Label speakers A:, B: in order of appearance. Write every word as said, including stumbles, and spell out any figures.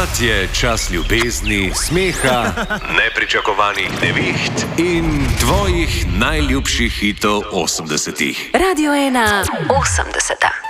A: Takrat je čas ljubezni, smeha, nepričakovanih neviht in tvojih najljubših hitov osemdesetih.
B: Radio ena osemdeseta.